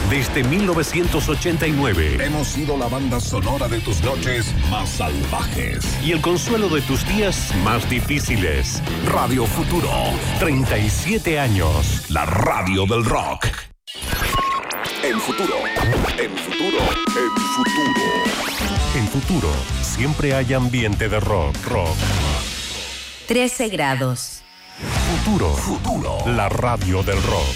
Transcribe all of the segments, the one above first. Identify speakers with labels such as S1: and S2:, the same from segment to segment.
S1: Desde 1989.
S2: Hemos sido la banda sonora de tus noches más salvajes.
S1: Y el consuelo de tus días más difíciles.
S2: Radio Futuro.
S1: 37 años.
S2: La radio del rock. En Futuro. En Futuro. En Futuro.
S1: En Futuro, siempre hay ambiente de rock.
S3: 13 grados.
S2: Futuro.
S1: La radio del rock.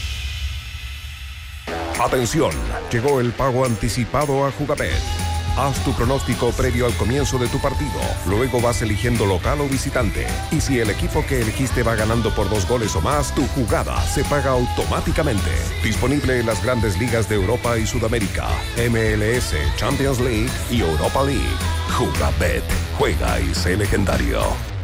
S4: Atención, llegó el pago anticipado a Jugabet. Haz tu pronóstico previo al comienzo de tu partido. Luego vas eligiendo local o visitante. Y si el equipo que elegiste va ganando por 2 goles o más, tu jugada se paga automáticamente. Disponible en las grandes ligas de Europa y Sudamérica, MLS, Champions League y Europa League. Jugabet. Juega y sé legendario.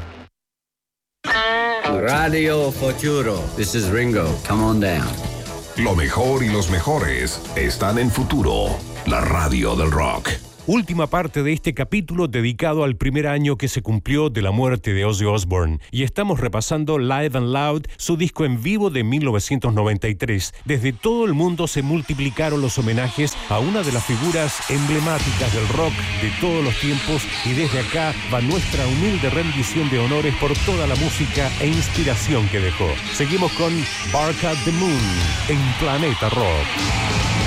S5: Radio Futuro. This is Ringo. Come on down.
S2: Lo mejor y los mejores están en Futuro. La radio del rock.
S1: Última parte de este capítulo dedicado al primer año que se cumplió de la muerte de Ozzy Osbourne, y estamos repasando Live and Loud, su disco en vivo de 1993. Desde todo el mundo se multiplicaron los homenajes a una de las figuras emblemáticas del rock de todos los tiempos, y desde acá va nuestra humilde rendición de honores por toda la música e inspiración que dejó. Seguimos con Bark at the Moon en Planeta Rock.